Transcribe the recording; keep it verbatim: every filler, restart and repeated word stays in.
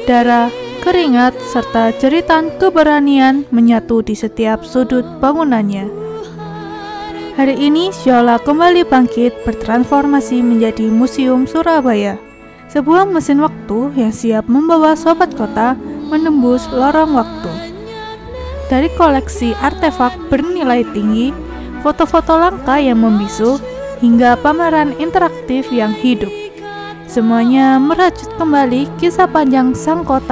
darah, keringat, serta jeritan keberanian menyatu di setiap sudut bangunannya. Hari ini Shola kembali bangkit bertransformasi menjadi Museum Surabaya, sebuah mesin waktu yang siap membawa sobat kota menembus lorong waktu. Dari koleksi artefak bernilai tinggi, foto-foto langka yang membisu, hingga pameran interaktif yang hidup, semuanya merajut kembali kisah panjang sang kota